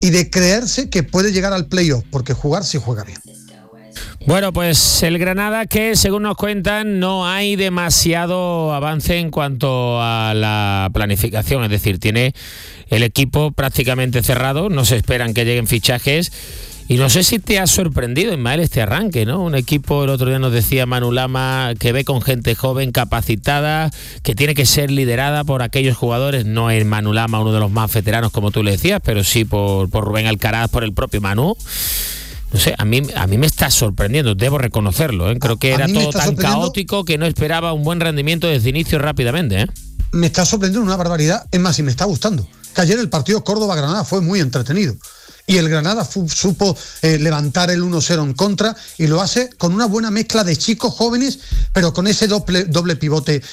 y de creerse que puede llegar al playoff, porque jugar sí juega bien. Bueno, pues el Granada, que según nos cuentan no hay demasiado avance en cuanto a la planificación, es decir, tiene el equipo prácticamente cerrado, no se esperan que lleguen fichajes. Y no sé si te ha sorprendido, Ismael, este arranque, ¿no? Un equipo, el otro día nos decía Manu Lama, que ve con gente joven, capacitada, que tiene que ser liderada por aquellos jugadores. No es Manu Lama uno de los más veteranos, como tú le decías, pero sí por Rubén Alcaraz, por el propio Manu. No sé, a mí me está sorprendiendo, debo reconocerlo, ¿eh? Creo que era todo tan caótico que no esperaba un buen rendimiento desde inicio rápidamente, ¿eh? Me está sorprendiendo una barbaridad, es más, y me está gustando. Que ayer el partido Córdoba-Granada fue muy entretenido. Y el Granada supo levantar el 1-0 en contra, y lo hace con una buena mezcla de chicos jóvenes, pero con ese doble pivote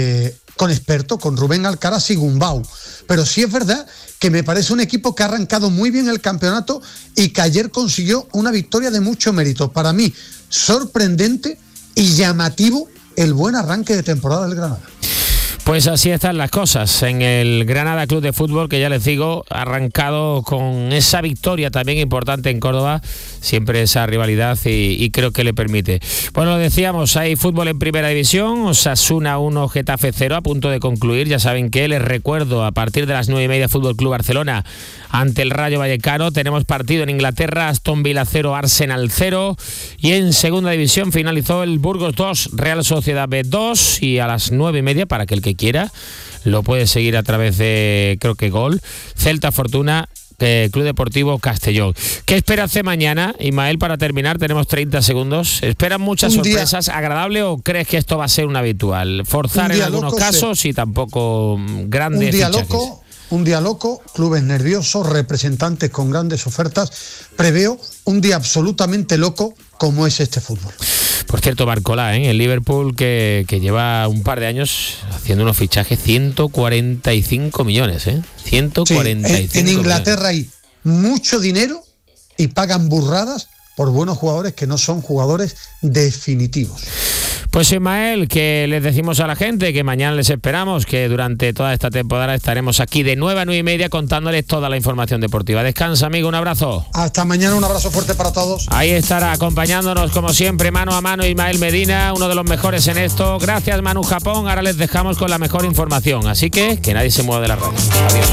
con experto, con Rubén Alcaraz y Gumbau. Pero sí es verdad que me parece un equipo que ha arrancado muy bien el campeonato y que ayer consiguió una victoria de mucho mérito. Para mí, sorprendente y llamativo el buen arranque de temporada del Granada. Pues así están las cosas en el Granada Club de Fútbol, que ya les digo, ha arrancado con esa victoria también importante en Córdoba, siempre esa rivalidad y creo que le permite. Bueno, lo decíamos, hay fútbol en Primera División, Osasuna 1, Getafe 0, a punto de concluir. Ya saben que les recuerdo, a partir de las 9:30, Fútbol Club Barcelona ante el Rayo Vallecano. Tenemos partido en Inglaterra, Aston Villa 0, Arsenal 0. Y en Segunda División finalizó el Burgos 2, Real Sociedad B 2. Y a las 9:30, para que el que quiera lo puede seguir a través de, creo que Gol, Celta Fortuna, Club Deportivo Castellón. ¿Qué espera hacer mañana, Ismael, para terminar? Tenemos 30 segundos. ¿Esperan muchas sorpresas? ¿Agradable o crees que esto va a ser un habitual? Forzar en algunos casos y tampoco grandes fichajes. Un día loco, clubes nerviosos, representantes con grandes ofertas. Preveo un día absolutamente loco como es este fútbol. Por cierto, Barcolá, el Liverpool, que lleva un par de años haciendo unos fichajes, 145 millones, 145 sí, en Inglaterra hay mucho dinero y pagan burradas por buenos jugadores que no son jugadores definitivos. Pues Ismael, que les decimos a la gente que mañana les esperamos, que durante toda esta temporada estaremos aquí de 9 a 9:30 contándoles toda la información deportiva. Descansa, amigo, un abrazo. Hasta mañana, un abrazo fuerte para todos. Ahí estará acompañándonos como siempre mano a mano Ismael Medina, uno de los mejores en esto. Gracias, Manu Japón. Ahora les dejamos con la mejor información, así que nadie se mueva de la radio. Adiós.